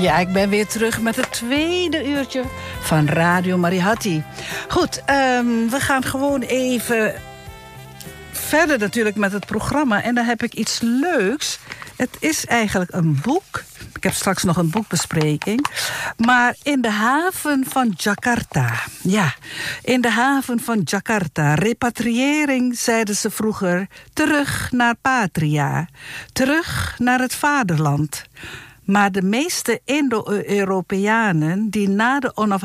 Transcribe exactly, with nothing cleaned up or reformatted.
Ja, ik ben weer terug met het tweede uurtje van Radio Mariehati. Goed, um, we gaan gewoon even verder natuurlijk met het programma. En dan heb ik iets leuks. Het is eigenlijk een boek. Ik heb straks nog een boekbespreking. Maar in de haven van Jakarta. Ja, in de haven van Jakarta. Repatriëring, zeiden ze vroeger. Terug naar patria. Terug naar het vaderland. Maar de meeste Indo-Europeanen die na de onafhankelijkheid